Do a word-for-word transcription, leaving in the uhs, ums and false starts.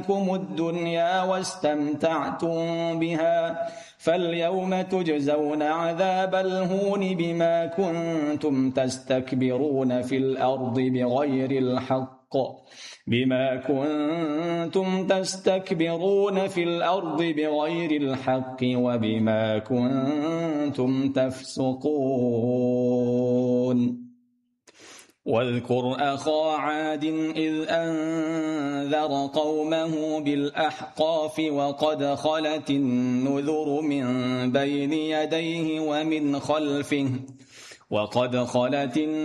لكم الدنيا واستمتعتم بها فاليوم تجزون عذاب الهون بما كنتم تستكبرون في الأرض بغير الحق بما كنتم تستكبرون في الأرض بغير الحق وبما كنتم تفسقون. واذكر أخا عاد إذ أنذر قومه بالأحقاف وقد خلت النذر من بين يديه ومن خلفه وقد خلت